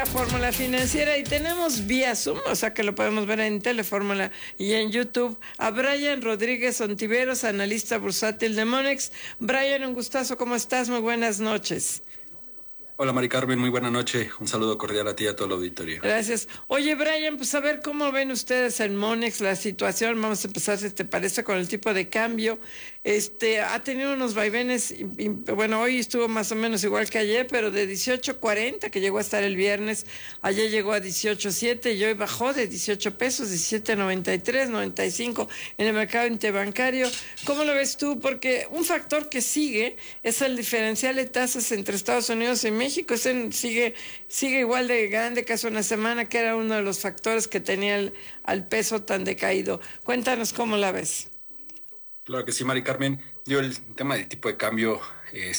Fórmula Financiera y tenemos vía Zoom, o sea que lo podemos ver en Telefórmula y en YouTube, a Brian Rodríguez Ontiveros, analista bursátil de Monex. Brian, un gustazo, ¿cómo estás? Muy buenas noches. Hola Mari Carmen, muy buena noche. Un saludo cordial a ti y a todo el auditorio. Gracias. Oye, Brian, pues a ver cómo ven ustedes en Monex la situación. Vamos a empezar, si te parece, con el tipo de cambio. Ha tenido unos vaivenes, bueno, hoy estuvo más o menos igual que ayer, pero de 18.40, que llegó a estar el viernes, ayer llegó a 18.7 y hoy bajó de 18 pesos, 17.93, 95 en el mercado interbancario. ¿Cómo lo ves tú? Porque un factor que sigue es el diferencial de tasas entre Estados Unidos y México. Sigue igual de grande que hace una semana, que era uno de los factores que tenía al peso tan decaído. Cuéntanos cómo la ves. Claro que sí, Mari Carmen. El tema del tipo de cambio